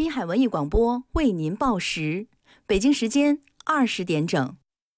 滨海文艺广播为您报时，北京时间20点整。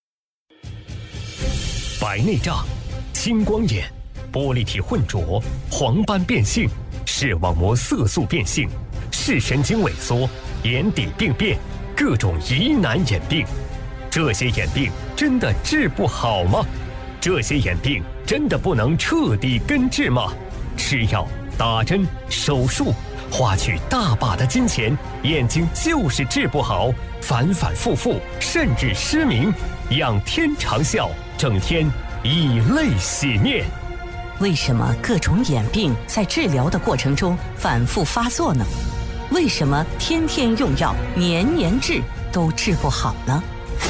白内障、青光眼、玻璃体混浊、黄斑变性、视网膜色素变性、视神经萎缩、眼底病变，各种疑难眼病。这些眼病真的治不好吗？这些眼病真的不能彻底根治吗？吃药、打针、手术，花去大把的金钱，眼睛就是治不好，反反复复，甚至失明，仰天长啸，整天以泪洗面。 为什么各种眼病在治疗的过程中反复发作呢？为什么天天用药，年年治都治不好呢？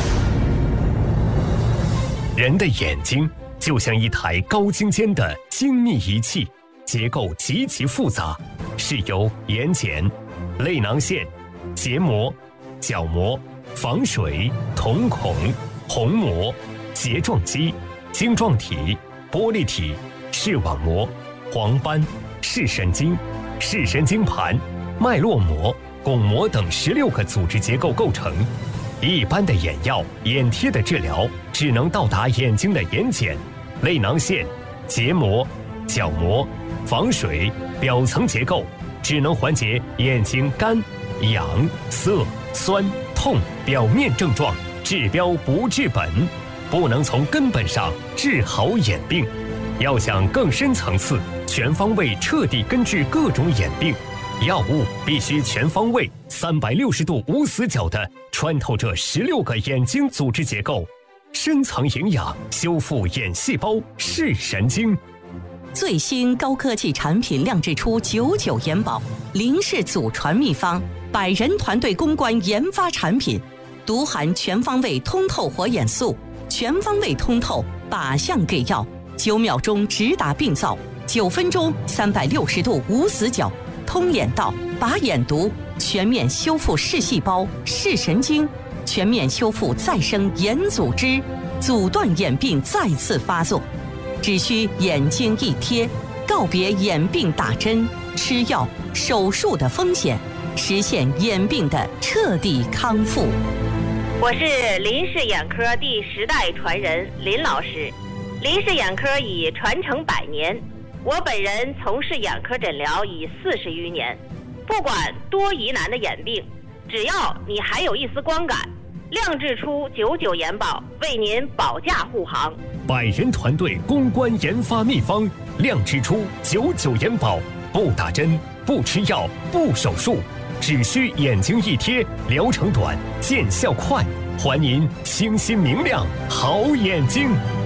人的眼睛就像一台高精尖的精密仪器，结构极其复杂，是由眼睑、泪囊腺、结膜、角膜、房水、瞳孔、虹膜、睫状肌、晶状体、玻璃体、视网膜、黄斑、视神经、视神经盘、脉络膜、巩膜等16个组织结构构成。一般的眼药、眼贴的治疗只能到达眼睛的眼睑、泪囊腺、结膜、角膜、房水表层结构，只能缓解眼睛干、痒、涩、酸、痛表面症状，治标不治本，不能从根本上治好眼病。要想更深层次、全方位彻底根治各种眼病，药物必须全方位、360度无死角地穿透这16个眼睛组织结构，深层营养，修复眼细胞、视神经。 最新高科技产品亮质出99眼保，林氏祖传秘方，100人团队攻关研发产品，独含全方位通透活眼素，全方位通透靶向给药，9秒钟直达病灶，9分钟360度无死角，通眼道、拔眼毒，全面修复视细胞、视神经，全面修复再生眼组织，阻断眼病再次发作。只需眼睛一贴，告别眼病打针、吃药、手术的风险，实现眼病的彻底康复。 我是林氏眼科第10代传人林老师。林氏眼科已传承100年，我本人从事眼科诊疗已40余年。不管多疑难的眼病，只要你还有一丝光感，亮质出99眼保，为您保驾护航。 100人团队攻关研发秘方，亮质出99眼保，不打针、不吃药、不手术，只需眼睛一贴，疗程短，见效快，还您清新明亮好眼睛。